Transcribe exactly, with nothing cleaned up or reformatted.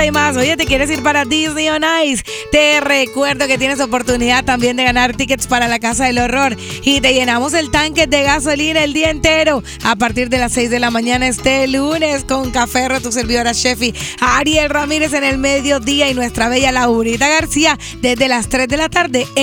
y más. Oye, ¿te quieres ir para Disney on Ice? Te recuerdo que tienes oportunidad también de ganar tickets para la Casa del Horror y te llenamos el tanque de gasolina el día entero a partir de las seis de la mañana este lunes con Café, tu servidora Chefi Ariel Ramírez en el mediodía y nuestra bella Laurita García desde las tres de la tarde.